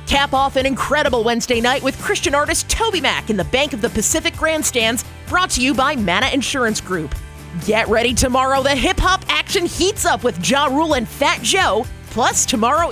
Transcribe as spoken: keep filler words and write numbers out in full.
Cap off an incredible Wednesday night with Christian artist Toby Mac in the Bank of the Pacific Grandstands, brought to you by Mana Insurance Group. Get ready tomorrow. The hip-hop action heats up with Ja Rule and Fat Joe. Plus, tomorrow